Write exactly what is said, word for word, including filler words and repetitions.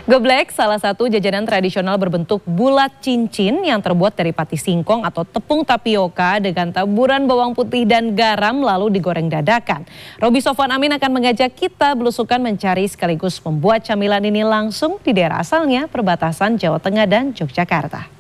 Geblek, salah satu jajanan tradisional berbentuk bulat cincin yang terbuat dari pati singkong atau tepung tapioka dengan taburan bawang putih dan garam lalu digoreng dadakan. Roby Sofwan Amin akan mengajak kita belusukan mencari sekaligus membuat camilan ini langsung di daerah asalnya perbatasan Jawa Tengah dan Yogyakarta.